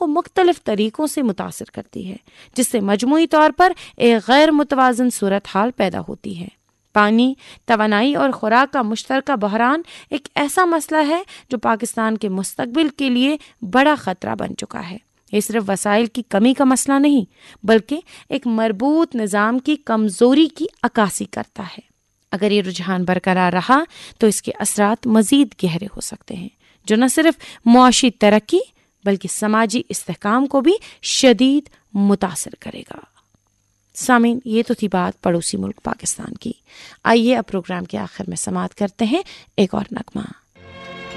को मुख्तलिफ तरीक़ों से मुतासिर करती है, जिससे मजमूई तौर पर एक गैर मुतवाज़न सूरत हाल पैदा होती है। पानी, तवानाई और खुराक का मुश्तरका बहरान एक ऐसा मसला है जो पाकिस्तान के मुस्तकबिल के लिए बड़ा ख़तरा बन चुका है। ये सिर्फ वसाइल की कमी का मसला नहीं, बल्कि एक मरबूत निज़ाम की कमज़ोरी की अक्कासी करता है। अगर ये रुझान बरकरार रहा तो इसके असरात मज़ीद गहरे हो सकते हैं, जो न सिर्फ मुआशी तरक्की बल्कि समाजी इस्तेहकाम को भी शदीद मुतासिर करेगा। सामीन, ये तो थी बात पड़ोसी मुल्क पाकिस्तान की। आइए अब प्रोग्राम के आखिर में समाअत करते हैं एक और नगमा।